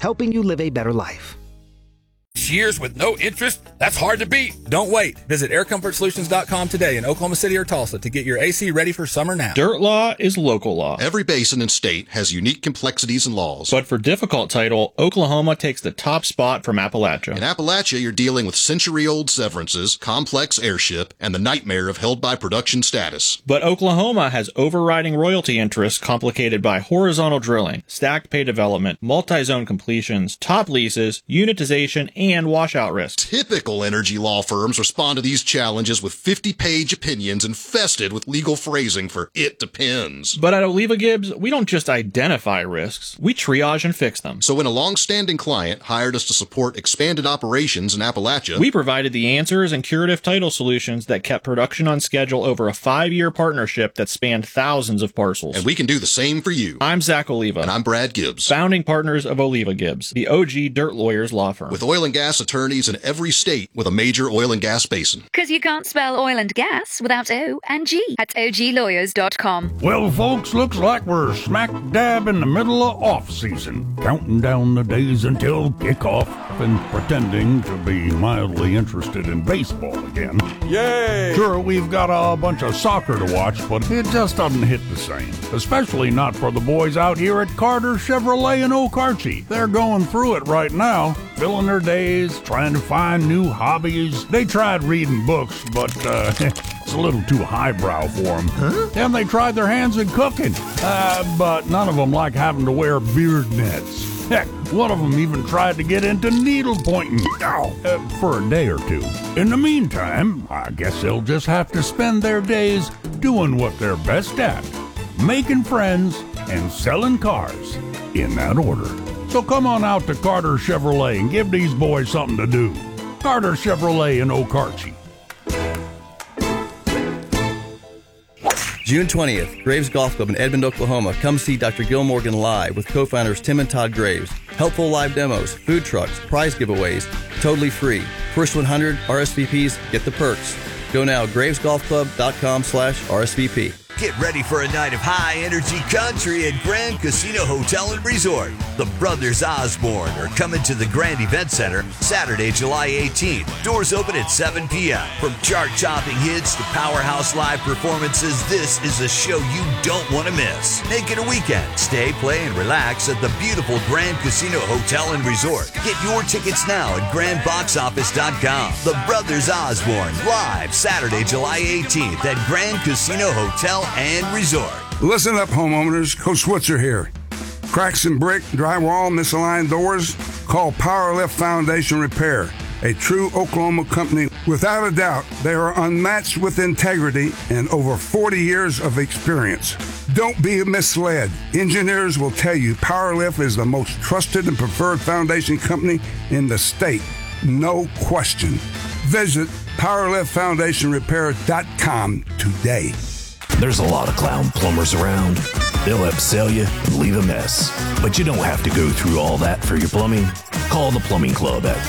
helping you live a better life. Years with no interest? That's hard to beat. Don't wait. Visit aircomfortsolutions.com today in Oklahoma City or Tulsa to get your AC ready for summer now. Dirt law is local law. Every basin and state has unique complexities and laws. But for difficult title, Oklahoma takes the top spot from Appalachia. In Appalachia, you're dealing with century-old severances, complex heirship, and the nightmare of held-by-production status. But Oklahoma has overriding royalty interests complicated by horizontal drilling, stacked pay development, multi-zone completions, top leases, unitization, and washout risks. Typical energy law firms respond to these challenges with 50-page opinions infested with legal phrasing for "it depends." But at Oliva Gibbs, we don't just identify risks, we triage and fix them. So when a long-standing client hired us to support expanded operations in Appalachia, we provided the answers and curative title solutions that kept production on schedule over a 5-year partnership that spanned thousands of parcels. And we can do the same for you. I'm Zach Oliva. And I'm Brad Gibbs. Founding partners of Oliva Gibbs, the OG Dirt Lawyers law firm. With oil and gas attorneys in every state with a major oil and gas basin. Because you can't spell oil and gas without O and G at oglawyers.com. Well, folks, looks like we're smack dab in the middle of off-season, counting down the days until kickoff and pretending to be mildly interested in baseball again. Yay! Sure, we've got a bunch of soccer to watch, but it just doesn't hit the same, especially not for the boys out here at Carter Chevrolet in Okarche. They're going through it right now, filling their days, trying to find new hobbies. They tried reading books, but it's a little too highbrow for them. Huh? Then they tried their hands at cooking, but none of them like having to wear beard nets. Heck, one of them even tried to get into needle pointing for a day or two. In the meantime, I guess they'll just have to spend their days doing what they're best at, making friends and selling cars, in that order. So come on out to Carter Chevrolet and give these boys something to do. Carter Chevrolet in Okarche. June 20th, Graves Golf Club in Edmond, Oklahoma. Come see Dr. Gil Morgan live with co-founders Tim and Todd Graves. Helpful live demos, food trucks, prize giveaways, totally free. First 100 RSVPs get the perks. Go now, gravesgolfclub.com/RSVP. Get ready for a night of high-energy country at Grand Casino Hotel and Resort. The Brothers Osborne are coming to the Grand Event Center Saturday, July 18th. Doors open at 7 p.m. From chart-topping hits to powerhouse live performances, this is a show you don't want to miss. Make it a weekend. Stay, play, and relax at the beautiful Grand Casino Hotel and Resort. Get your tickets now at grandboxoffice.com. The Brothers Osborne, live Saturday, July 18th at Grand Casino Hotel and Resort. Listen up, homeowners. Coach Switzer here. Cracks in brick, drywall, misaligned doors? Call Powerlift Foundation Repair, a true Oklahoma company. Without a doubt, they are unmatched with integrity and over 40 years of experience. Don't be misled. Engineers will tell you Powerlift is the most trusted and preferred foundation company in the state. No question. Visit PowerliftFoundationRepair.com today. There's a lot of clown plumbers around. They'll upsell you and leave a mess. But you don't have to go through all that for your plumbing. Call the Plumbing Club at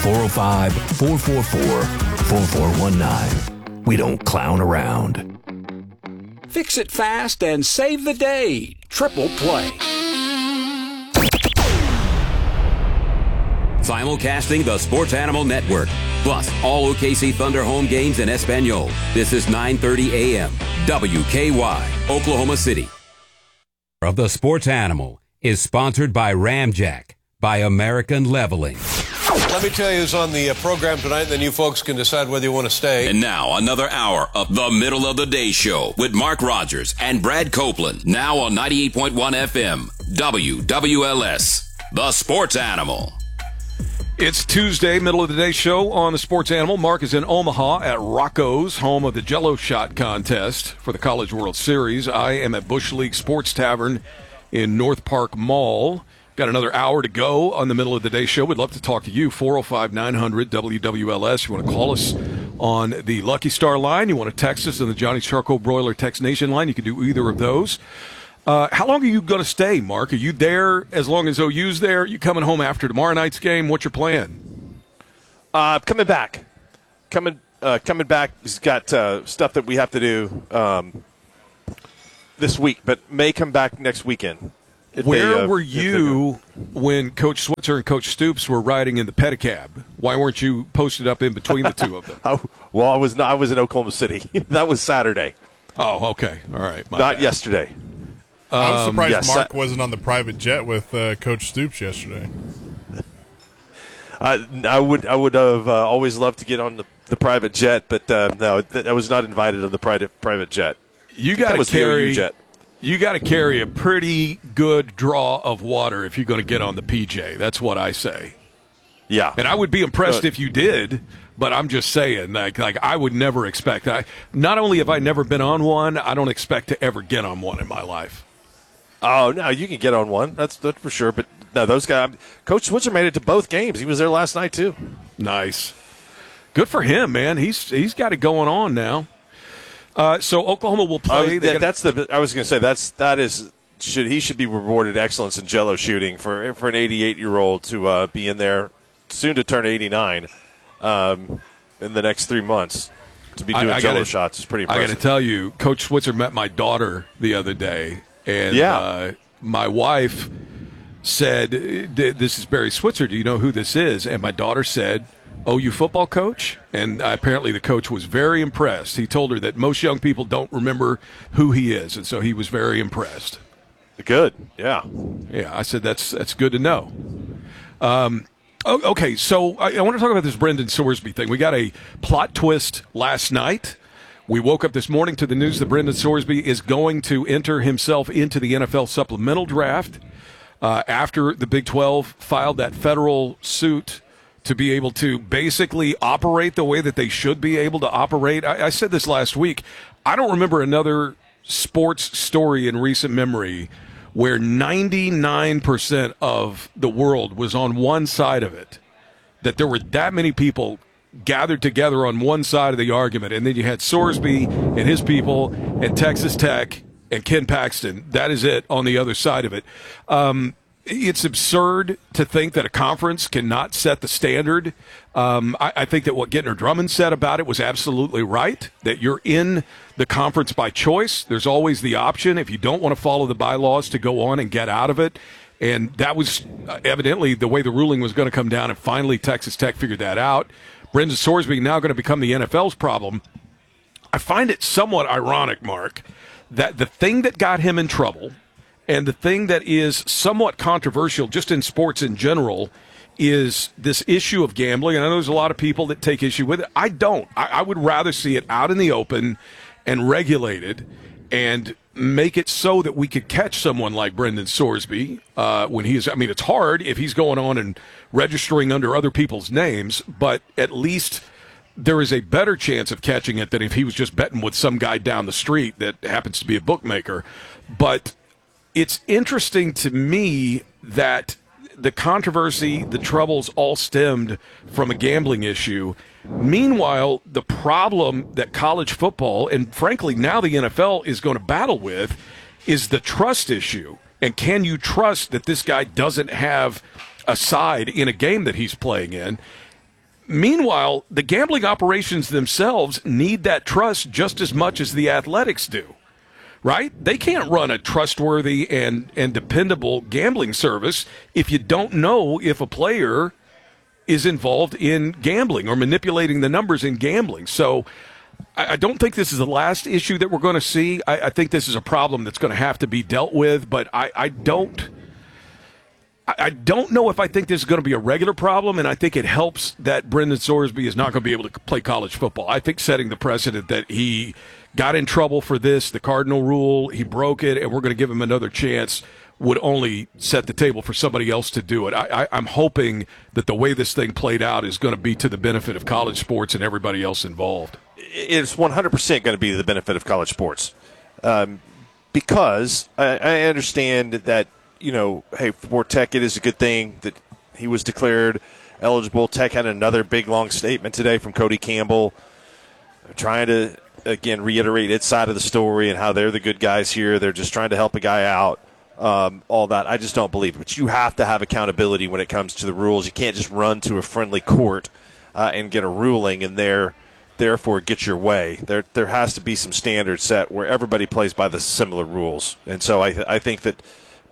405-444-4419. We don't clown around. Fix it fast and save the day. Triple Play. Simulcasting the Sports Animal Network. Plus, all OKC Thunder home games in Espanol. This is 9:30 a.m. WKY, Oklahoma City. Of the Sports Animal is sponsored by Ramjack, by American Leveling. Let me tell you who's on the program tonight, and then you folks can decide whether you want to stay. And now, another hour of the Middle of the Day Show with Mark Rogers and Brad Copeland. Now on 98.1 FM, WWLS, the Sports Animal. It's Tuesday, middle of the day show on the Sports Animal. Mark is in Omaha at Rocco's, home of the Jell-O Shot contest for the College World Series. I am at Bush League Sports Tavern in North Park Mall. Got another hour to go on the middle of the day show. We'd love to talk to you. 405-900-WWLS. You want to call us on the Lucky Star line. You want to text us on the Johnny Charcoal Broiler Text Nation line. You can do either of those. How long are you going to stay, Mark? Are you there as long as OU's there? Are you coming home after tomorrow night's game? What's your plan? Coming back. Coming back. He's got stuff that we have to do this week, but may come back next weekend. Where were you when Coach Switzer and Coach Stoops were riding in the pedicab? Why weren't you posted up in between the two of them? I was in Oklahoma City. That was Saturday. Oh, okay. All right. Not bad. Yesterday. I was surprised Mark wasn't on the private jet with Coach Stoops yesterday. I would have always loved to get on the private jet, but no, I was not invited on the private jet. You got to carry a pretty good draw of water if you're going to get on the PJ. That's what I say. Yeah, and I would be impressed if you did. But I'm just saying, like I would never expect. Not only have I never been on one, I don't expect to ever get on one in my life. Oh no, you can get on one. That's for sure. But no, those guys. Coach Switzer made it to both games. He was there last night too. Nice, good for him, man. He's got it going on now. So Oklahoma will play. I was going to say he should be rewarded excellence in Jello shooting for an 88-year-old to be in there soon to turn 89 in the next 3 months. To be doing Jello shots is pretty impressive. I got to tell you, Coach Switzer met my daughter the other day. And my wife said, "This is Barry Switzer. Do you know who this is?" And my daughter said, "OU football coach?" And apparently the coach was very impressed. He told her that most young people don't remember who he is, and so he was very impressed. Good, yeah. Yeah, I said that's good to know. Okay, so I want to talk about this Brendan Sorsby thing. We got a plot twist last night. We woke up this morning to the news that Brendan Sorsby is going to enter himself into the NFL supplemental draft after the Big 12 filed that federal suit to be able to basically operate the way that they should be able to operate. I said this last week. I don't remember another sports story in recent memory where 99% of the world was on one side of it, that there were that many people gathered together on one side of the argument, and then you had Sorsby and his people and Texas Tech and Ken Paxton. That is it on the other side of it. It's absurd to think that a conference cannot set the standard. I think that what Gentner Drummond said about it was absolutely right, that you're in the conference by choice. There's always the option, if you don't want to follow the bylaws, to go on and get out of it. And that was evidently the way the ruling was going to come down, and finally Texas Tech figured that out. Brendan Sorsby now going to become the NFL's problem. I find it somewhat ironic, Mark, that the thing that got him in trouble and the thing that is somewhat controversial just in sports in general is this issue of gambling. And I know there's a lot of people that take issue with it. I don't. I would rather see it out in the open and regulated and make it so that we could catch someone like Brendan Sorsby when he is. I mean, it's hard if he's going on and registering under other people's names, but at least there is a better chance of catching it than if he was just betting with some guy down the street that happens to be a bookmaker. But it's interesting to me that the controversy, the troubles all stemmed from a gambling issue. Meanwhile, the problem that college football, and frankly now the NFL, is going to battle with is the trust issue. And can you trust that this guy doesn't have a side in a game that he's playing in? Meanwhile, the gambling operations themselves need that trust just as much as the athletics do, right? They can't run a trustworthy and dependable gambling service if you don't know if a player is involved in gambling or manipulating the numbers in gambling. So I don't think this is the last issue that we're going to see. I think this is a problem that's going to have to be dealt with, but I don't know if I think this is going to be a regular problem, and I think it helps that Brendan Sorsby is not going to be able to play college football. I think setting the precedent that he got in trouble for this, the Cardinal rule, he broke it, and we're going to give him another chance, would only set the table for somebody else to do it. I'm hoping that the way this thing played out is going to be to the benefit of college sports and everybody else involved. It's 100% going to be to the benefit of college sports because I understand that, you know, hey, for Tech, it is a good thing that he was declared eligible. Tech had another big, long statement today from Cody Campbell trying to, again, reiterate its side of the story and how they're the good guys here. They're just trying to help a guy out. All that. I just don't believe it. But you have to have accountability when it comes to the rules. You can't just run to a friendly court and get a ruling and therefore get your way. There has to be some standards set where everybody plays by the similar rules. And so I think that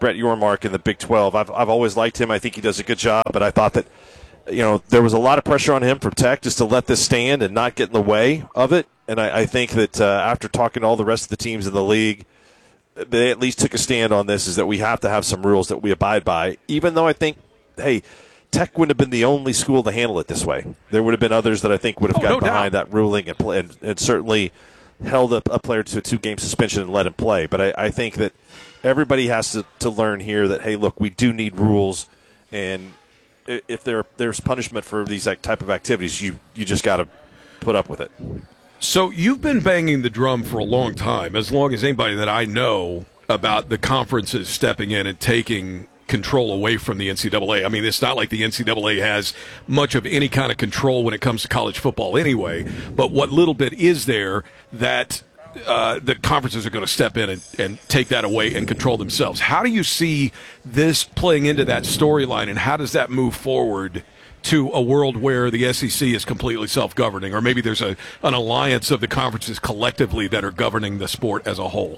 Brett Yormark in the Big 12. I've always liked him. I think he does a good job, but I thought that there was a lot of pressure on him from Tech just to let this stand and not get in the way of it. And I think that after talking to all the rest of the teams in the league, they at least took a stand on this, is that we have to have some rules that we abide by, even though I think, hey, Tech wouldn't have been the only school to handle it this way. There would have been others that I think would have gotten behind that ruling and certainly held up a player to a 2-game suspension and let him play. But I think that everybody has to learn here that, hey, look, we do need rules, and if there's punishment for these type of activities, you just got to put up with it. So you've been banging the drum for a long time, as long as anybody that I know, about the conferences stepping in and taking control away from the NCAA. I mean, it's not like the NCAA has much of any kind of control when it comes to college football anyway, but what little bit is there that the conferences are going to step in and take that away and control themselves. How do you see this playing into that storyline, and how does that move forward to a world where the SEC is completely self-governing, or maybe there's an alliance of the conferences collectively that are governing the sport as a whole?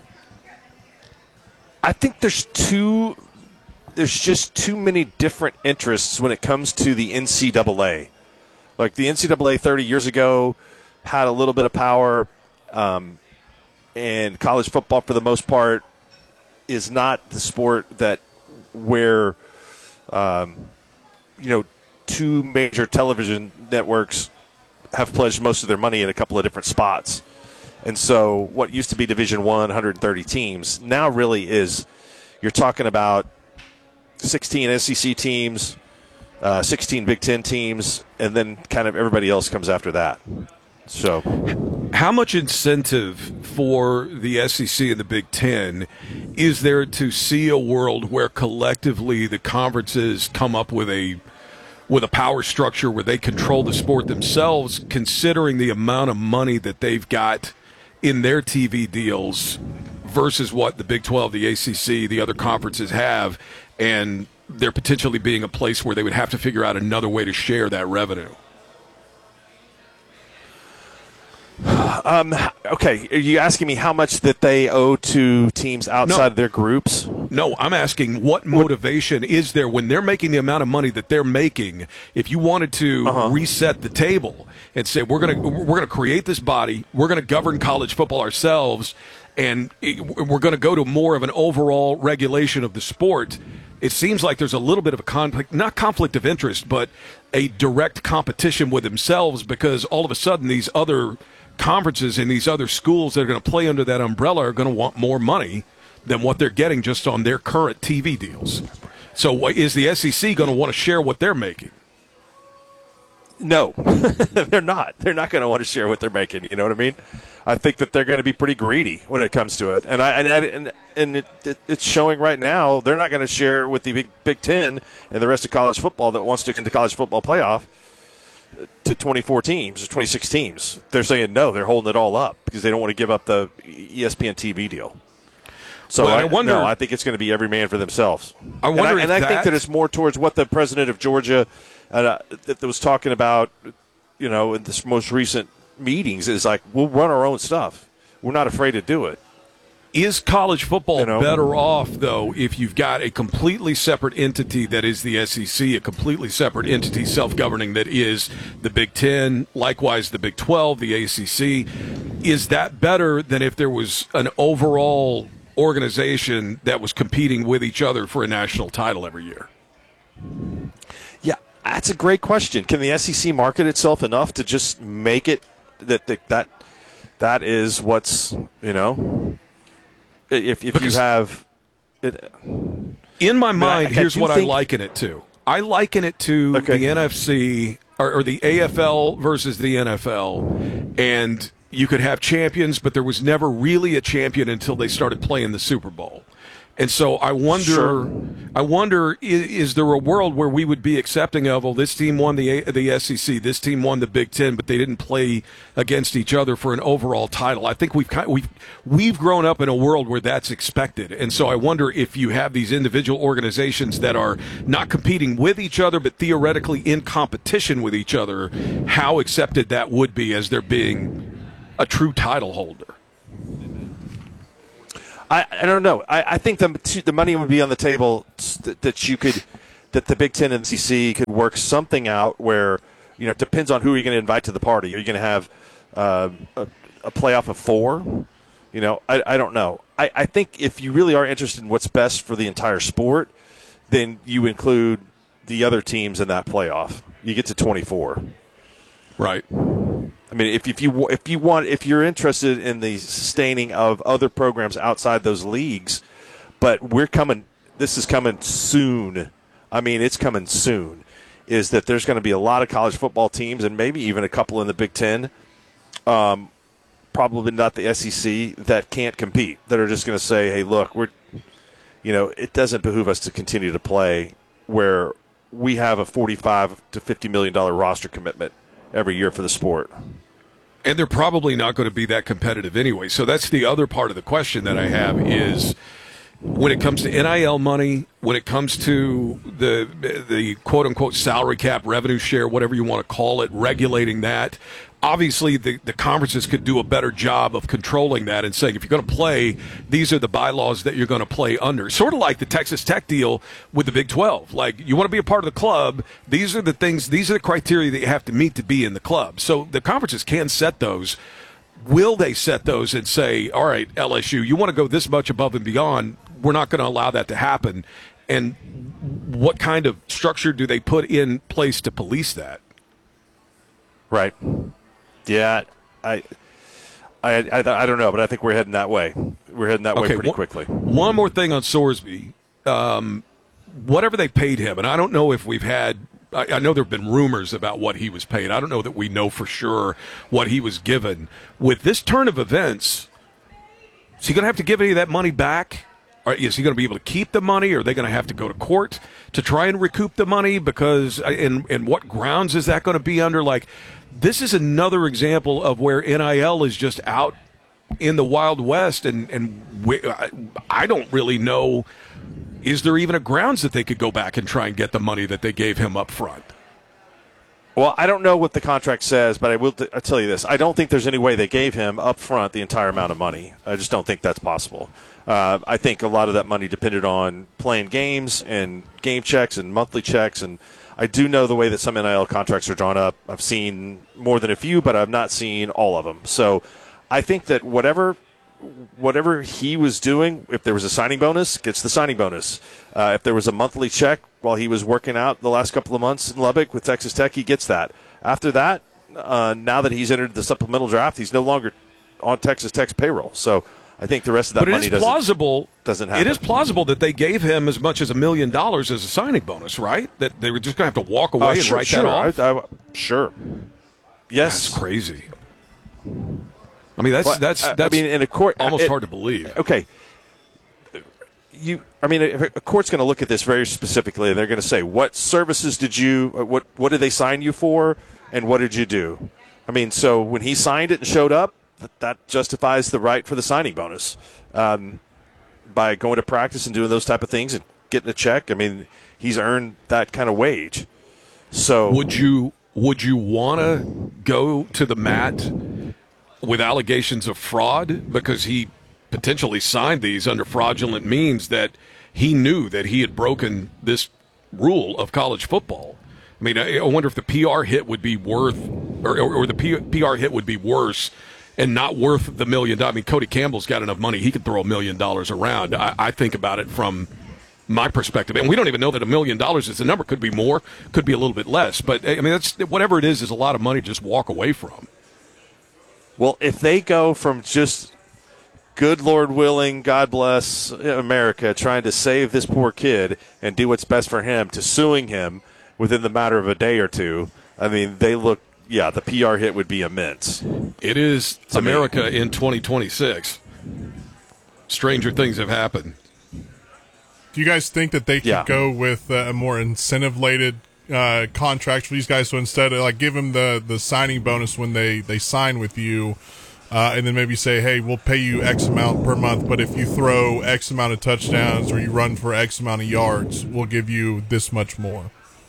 I think there's just too many different interests when it comes to the NCAA. Like the NCAA 30 years ago had a little bit of power, and college football for the most part is not the sport where two major television networks have pledged most of their money in a couple of different spots. And so what used to be Division I, 130 teams, now really is, you're talking about 16 SEC teams, 16 Big Ten teams, and then kind of everybody else comes after that. So, how much incentive for the SEC and the Big Ten is there to see a world where collectively the conferences come up with a power structure where they control the sport themselves, considering the amount of money that they've got in their TV deals versus what the Big 12, the ACC, the other conferences have, and there potentially being a place where they would have to figure out another way to share that revenue? Okay, are you asking me how much that they owe to teams outside of their groups? No, I'm asking what motivation is there when they're making the amount of money that they're making. If you wanted to reset the table and say we're gonna create this body, we're gonna govern college football ourselves, and we're going to go to more of an overall regulation of the sport, it seems like there's a little bit of a conflict, not conflict of interest, but a direct competition with themselves, because all of a sudden these other conferences and these other schools that are going to play under that umbrella are going to want more money than what they're getting just on their current TV deals. So is the SEC going to want to share what they're making? No, they're not. They're not going to want to share what they're making. You know what I mean? I think that they're going to be pretty greedy when it comes to it, and it's showing right now. They're not going to share with the Big Ten and the rest of college football that wants to get into college football playoff to 24 teams or 26 teams. They're saying no. They're holding it all up because they don't want to give up the ESPN TV deal. So well, I think it's going to be every man for themselves. I wonder, I think that it's more towards what the president of Georgia that was talking about, in this most recent meetings, is like, we'll run our own stuff. We're not afraid to do it. Is college football better off, though, if you've got a completely separate entity that is the SEC, a completely separate entity self-governing that is the Big Ten, likewise the Big 12, the ACC? Is that better than if there was an overall organization that was competing with each other for a national title every year? Yeah, that's a great question. Can the SEC market itself enough to just make it that is what's, if you have it, in my mind, here's what I liken it to. I liken it to the NFC or the AFL versus the NFL, and you could have champions, but there was never really a champion until they started playing the Super Bowl. And so I wonder, is there a world where we would be accepting of, well, this team won the SEC, this team won the Big Ten, but they didn't play against each other for an overall title? I think we've grown up in a world where that's expected. And so I wonder if you have these individual organizations that are not competing with each other, but theoretically in competition with each other, how accepted that would be as there being a true title holder. I don't know. I think the money would be on the table that the Big Ten and the SEC could work something out where, it depends on who you're going to invite to the party. Are you going to have a playoff of 4? I don't know. I think if you really are interested in what's best for the entire sport, then you include the other teams in that playoff. You get to 24. Right. I mean, if you're interested in the sustaining of other programs outside those leagues, but this is coming soon. I mean, it's coming soon. Is that there's going to be a lot of college football teams and maybe even a couple in the Big Ten, probably not the SEC, that can't compete. That are just going to say, hey, look, it doesn't behoove us to continue to play where we have a $45 to $50 million roster commitment every year for the sport. And they're probably not going to be that competitive anyway. So that's the other part of the question that I have is when it comes to NIL money, when it comes to the quote-unquote salary cap, revenue share, whatever you want to call it, regulating that, obviously the conferences could do a better job of controlling that and saying if you're going to play, these are the bylaws that you're going to play under. Sort of like the Texas Tech deal with the Big 12. Like, you want to be a part of the club, these are the criteria that you have to meet to be in the club. So the conferences can set those. Will they set those and say, all right, LSU, you want to go this much above and beyond, we're not going to allow that to happen? And what kind of structure do they put in place to police that? Right. Yeah, I don't know, but I think we're heading that way. We're heading that way pretty quickly. One more thing on Sorsby. Whatever they paid him, and I don't know if we've had – I know there have been rumors about what he was paid. I don't know that we know for sure what he was given. With this turn of events, is he going to have to give any of that money back? Or is he going to be able to keep the money? Or are they going to have to go to court to try and recoup the money? Because and what grounds is that going to be under? Like, this is another example of where NIL is just out in the Wild West, and I don't really know. Is there even a grounds that they could go back and try and get the money that they gave him up front? Well, I don't know what the contract says, but I'll tell you this. I don't think there's any way they gave him up front the entire amount of money. I just don't think that's possible. I think a lot of that money depended on playing games and game checks and monthly checks, and I do know the way that some NIL contracts are drawn up. I've seen more than a few, but I've not seen all of them. So I think that whatever he was doing, if there was a signing bonus, gets the signing bonus. If there was a monthly check while he was working out the last couple of months in Lubbock with Texas Tech, he gets that. After that, now that he's entered the supplemental draft, he's no longer on Texas Tech's payroll. So I think the rest of that money doesn't happen. It is plausible that they gave him as much as $1 million as a signing bonus, right? That they were just going to have to walk away and write that off? Sure. Yes. That's crazy. I mean, that's in a court, almost hard to believe. Okay. A court's going to look at this very specifically, and they're going to say, what services did what did they sign you for, and what did you do? I mean, so when he signed it and showed up, that justifies the right for the signing bonus by going to practice and doing those type of things and getting a check. I mean, he's earned that kind of wage. So would you want to go to the mat with allegations of fraud because he potentially signed these under fraudulent means that he knew that he had broken this rule of college football? I mean, I wonder if the PR hit would be worth or the PR hit would be worse and not worth the $1 million. I mean, Cody Campbell's got enough money. He could throw $1 million around. I think about it from my perspective. And we don't even know that $1 million is the number. Could be more, could be a little bit less. But, I mean, that's whatever it is a lot of money to just walk away from. Well, if they go from just good Lord willing, God bless America, trying to save this poor kid and do what's best for him to suing him within the matter of a day or two, I mean, the PR hit would be immense. It is America in 2026. Stranger things have happened. Do you guys think that they could go with a more incentive-laden contract for these guys? So instead of give them the signing bonus when they sign with you, and then maybe say, hey, we'll pay you X amount per month, but if you throw X amount of touchdowns or you run for X amount of yards, we'll give you this much more.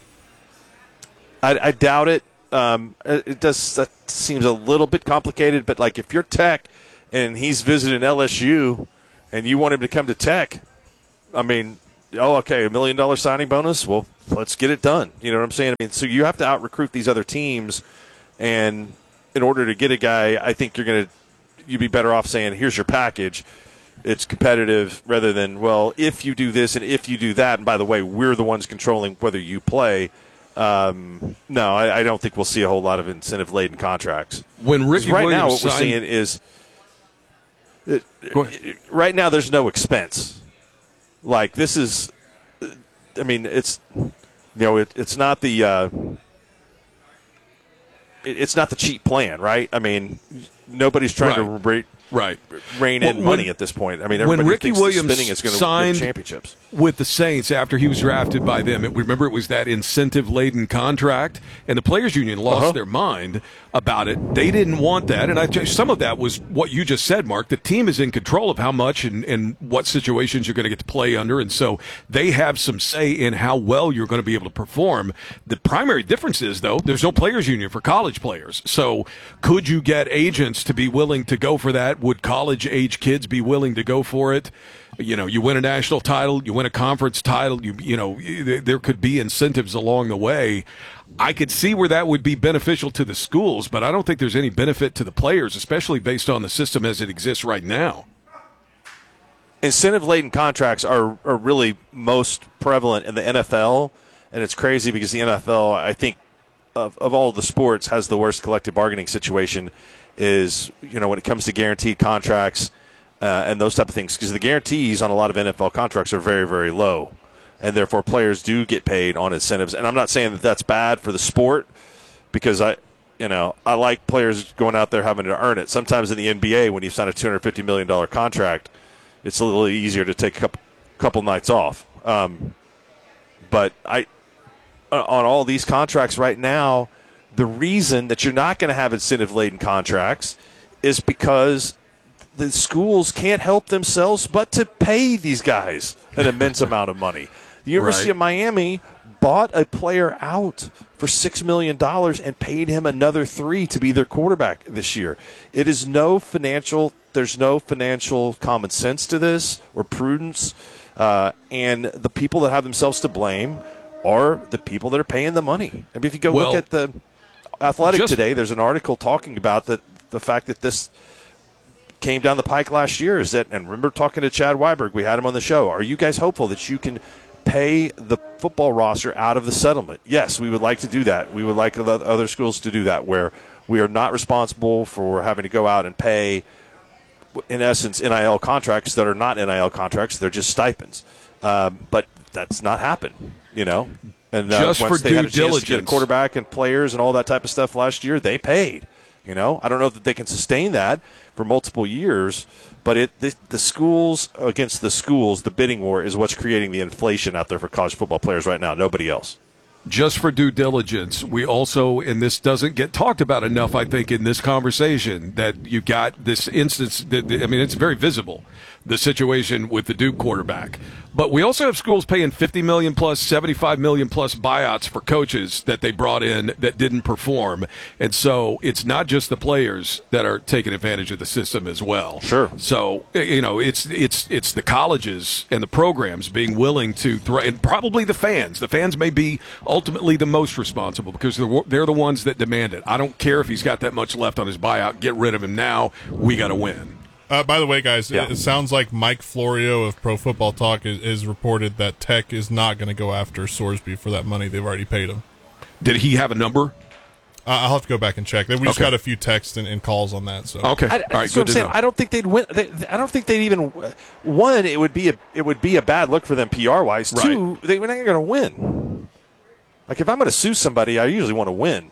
I doubt it. That seems a little bit complicated, but if you're Tech and he's visiting LSU, and you want him to come to Tech, I mean, $1 million signing bonus. Well, let's get it done. You know what I'm saying? I mean, so you have to out-recruit these other teams, and in order to get a guy, I think you'd be better off saying, here's your package. It's competitive rather than, well, if you do this and if you do that, and by the way, we're the ones controlling whether you play. No, I don't think we'll see a whole lot of incentive-laden contracts. When Ricky right Williams now, what we're seeing is right now there's no expense. Like this is, I mean, it's it's not the it's not the cheap plan, right? I mean, nobody's trying to rein in money at this point. I mean, everybody when Ricky thinks Williams the spending is going to win championships. With the Saints after he was drafted by them, remember it was that incentive-laden contract, and the Players Union lost their mind about it. They didn't want that, and some of that was what you just said, Mark. The team is in control of how much and what situations you're going to get to play under, and so they have some say in how well you're going to be able to perform. The primary difference is, though, there's no Players Union for college players. So could you get agents to be willing to go for that? Would college-age kids be willing to go for it? You win a national title, you win a conference title, there could be incentives along the way. I could see where that would be beneficial to the schools, but I don't think there's any benefit to the players, especially based on the system as it exists right now. Incentive-laden contracts are really most prevalent in the NFL, and it's crazy because the NFL, I think, of all the sports, has the worst collective bargaining situation is, when it comes to guaranteed contracts, and those type of things, because the guarantees on a lot of NFL contracts are very, very low, and therefore players do get paid on incentives. And I'm not saying that that's bad for the sport, because I like players going out there having to earn it. Sometimes in the NBA, when you sign a $250 million contract, it's a little easier to take a couple nights off. But on all these contracts right now, the reason that you're not going to have incentive-laden contracts is because the schools can't help themselves but to pay these guys an immense amount of money. The University of Miami bought a player out for $6 million and paid him another $3 million to be their quarterback this year. There's no financial common sense to this or prudence, and the people that have themselves to blame are the people that are paying the money. I mean, if you go look at the Athletic today, there's an article talking about the fact that this came down the pike last year and remember talking to Chad Weiberg, we had him on the show. Are you guys hopeful that you can pay the football roster out of the settlement? Yes, we would like to do that. We would like other schools to do that, where we are not responsible for having to go out and pay, in essence, NIL contracts that are not NIL contracts. They're just stipends. But that's not happened, And just once for they had due a chance diligence, to get a quarterback and players and all that type of stuff last year, they paid. I don't know that they can sustain that for multiple years, but the schools against the schools, the bidding war is what's creating the inflation out there for college football players right now. Nobody else. Just for due diligence, we also, and this doesn't get talked about enough, I think, in this conversation, that you got this instance it's very visible, the situation with the Duke quarterback. But we also have schools paying $50 million plus, $75 million plus buyouts for coaches that they brought in that didn't perform. And so it's not just the players that are taking advantage of the system as well. Sure. So, it's the colleges and the programs being willing to and probably the fans. The fans may be ultimately the most responsible because they're the ones that demand it. I don't care if he's got that much left on his buyout. Get rid of him now. We got to win. By the way, guys, it sounds like Mike Florio of Pro Football Talk is reported that Tech is not going to go after Sorsby for that money they've already paid him. Did he have a number? I'll have to go back and check. We just got a few texts and calls on that. So okay, all right, good to know. I don't think they'd win. I don't think they'd even. One, it would be a bad look for them PR wise. Right. Two, they're not going to win. Like if I'm going to sue somebody, I usually want to win.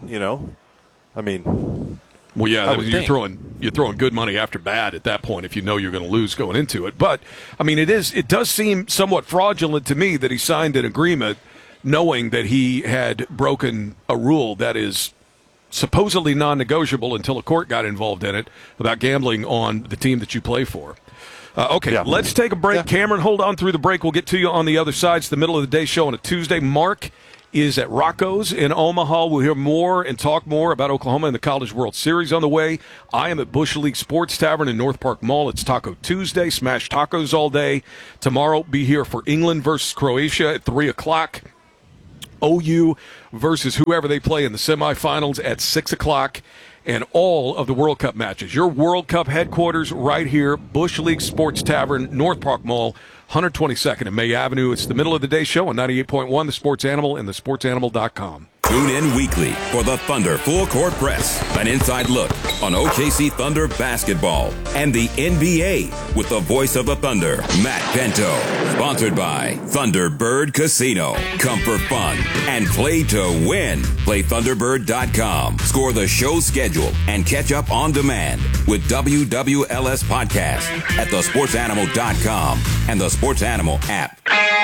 I mean. Well, yeah, you're throwing good money after bad at that point if you know you're going to lose going into it. But I mean, it does seem somewhat fraudulent to me that he signed an agreement knowing that he had broken a rule that is supposedly non-negotiable until a court got involved in it about gambling on the team that you play for. Let's take a break. Yeah. Cameron, hold on through the break. We'll get to you on the other side. It's the middle of the day show on a Tuesday. Mark is at Rocco's in Omaha. We'll hear more and talk more about Oklahoma and the College World Series on the way. I am at Bush League Sports Tavern in North Park Mall. It's Taco Tuesday. Smash tacos all day. Tomorrow, be here for England versus Croatia at 3 o'clock. OU versus whoever they play in the semifinals at 6 o'clock. And all of the World Cup matches. Your World Cup headquarters right here, Bush League Sports Tavern, North Park Mall, 122nd and May Avenue. It's the middle of the day show on 98.1, The Sports Animal, and thesportsanimal.com. Tune in weekly for the Thunder Full Court Press, an inside look on OKC Thunder basketball and the NBA with the voice of the Thunder, Matt Bento. Sponsored by Thunderbird Casino. Come for fun and play to win. Play Thunderbird.com. Score the show schedule and catch up on demand with WWLS Podcast at thesportsanimal.com and the Sports Animal app.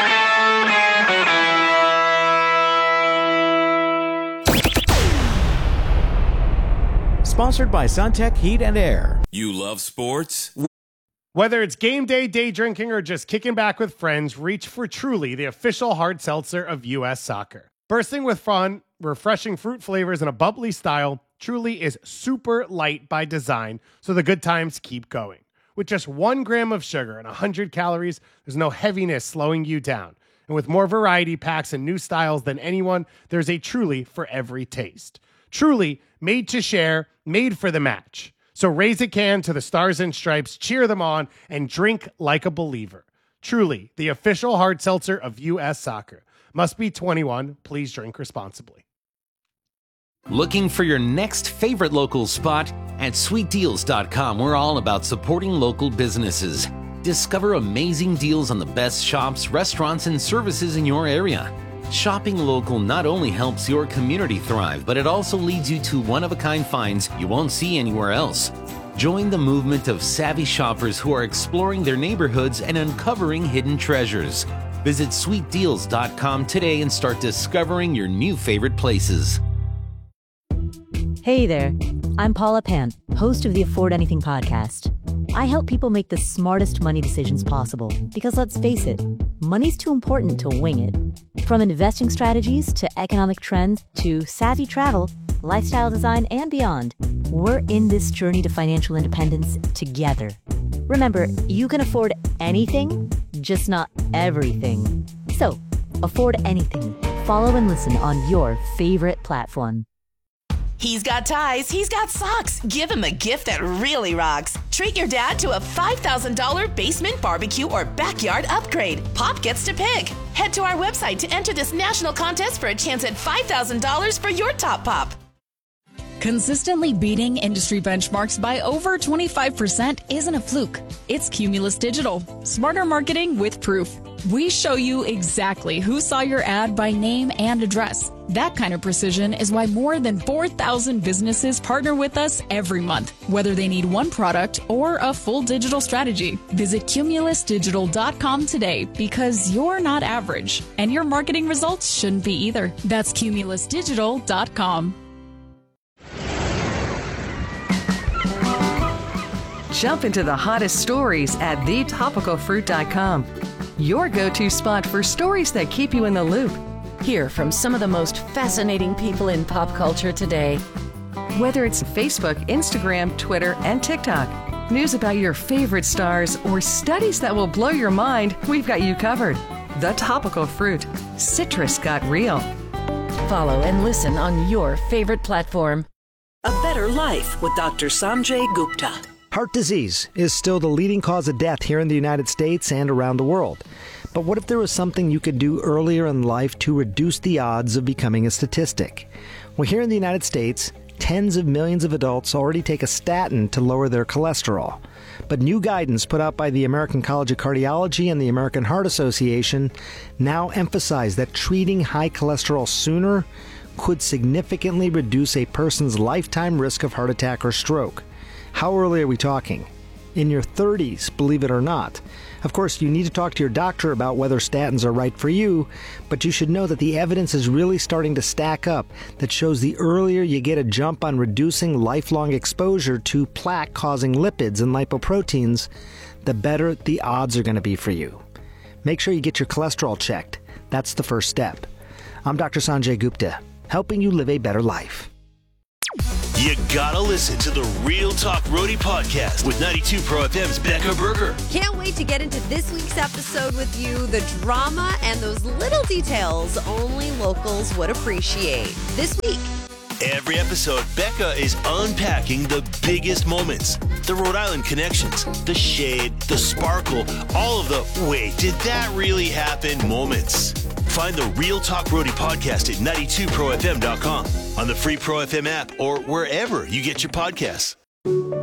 Sponsored by Suntech Heat and Air. You love sports? Whether it's game day, day drinking, or just kicking back with friends, reach for Truly, the official hard seltzer of U.S. Soccer. Bursting with fun, refreshing fruit flavors, and a bubbly style, Truly is super light by design, so the good times keep going. With just 1 gram of sugar and 100 calories, there's no heaviness slowing you down. And with more variety packs and new styles than anyone, there's a Truly for every taste. Truly, made to share, made for the match. So raise a can to the Stars and Stripes, cheer them on, and drink like a believer. Truly, the official hard seltzer of U.S. Soccer. Must be 21. Please drink responsibly. Looking for your next favorite local spot? At sweetdeals.com, we're all about supporting local businesses. Discover amazing deals on the best shops, restaurants, and services in your area. Shopping local not only helps your community thrive, but it also leads you to one-of-a-kind finds you won't see anywhere else. Join the movement of savvy shoppers who are exploring their neighborhoods and uncovering hidden treasures. Visit sweetdeals.com today and start discovering your new favorite places. Hey there, I'm Paula Pant, host of the Afford Anything podcast. I help people make the smartest money decisions possible because, let's face it, money's too important to wing it. From investing strategies to economic trends to savvy travel, lifestyle design, and beyond, we're in this journey to financial independence together. Remember, you can afford anything, just not everything. So, afford anything. Follow and listen on your favorite platform. He's got ties, he's got socks. Give him a gift that really rocks. Treat your dad to a $5,000 basement barbecue or backyard upgrade. Pop gets to pick. Head to our website to enter this national contest for a chance at $5,000 for your top pop. Consistently beating industry benchmarks by over 25% isn't a fluke. It's Cumulus Digital. Smarter marketing with proof. We show you exactly who saw your ad by name and address. That kind of precision is why more than 4,000 businesses partner with us every month, whether they need one product or a full digital strategy. Visit cumulusdigital.com today because you're not average, and your marketing results shouldn't be either. That's cumulusdigital.com. Jump into the hottest stories at thetopicalfruit.com. Your go-to spot for stories that keep you in the loop. Hear from some of the most fascinating people in pop culture today. Whether it's Facebook, Instagram, Twitter, and TikTok, news about your favorite stars, or studies that will blow your mind, we've got you covered. The Topical Fruit. Citrus got real. Follow and listen on your favorite platform. A Better Life with Dr. Sanjay Gupta. Heart disease is still the leading cause of death here in the United States and around the world. But what if there was something you could do earlier in life to reduce the odds of becoming a statistic? Well, here in the United States, tens of millions of adults already take a statin to lower their cholesterol. But new guidance put out by the American College of Cardiology and the American Heart Association now emphasize that treating high cholesterol sooner could significantly reduce a person's lifetime risk of heart attack or stroke. How early are we talking? In your 30s, believe it or not. Of course, you need to talk to your doctor about whether statins are right for you, but you should know that the evidence is really starting to stack up that shows the earlier you get a jump on reducing lifelong exposure to plaque-causing lipids and lipoproteins, the better the odds are going to be for you. Make sure you get your cholesterol checked. That's the first step. I'm Dr. Sanjay Gupta, helping you live a better life. You gotta listen to the Real Talk Roadie podcast with 92 Pro FM's Becca Berger. Can't wait to get into this week's episode with you. The drama and those little details only locals would appreciate. This week. Every episode, Becca is unpacking the biggest moments, the Rhode Island connections, the shade, the sparkle, all of the wait, did that really happen moments. Find the Real Talk Roadie podcast at 92profm.com, on the free Pro FM app, or wherever you get your podcasts.